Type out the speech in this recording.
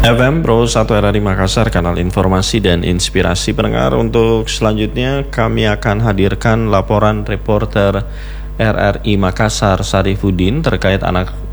FM Pro 1 RRI Makassar, kanal informasi dan inspirasi pendengar. Untuk selanjutnya kami akan hadirkan laporan reporter RRI Makassar Sarifuddin terkait anak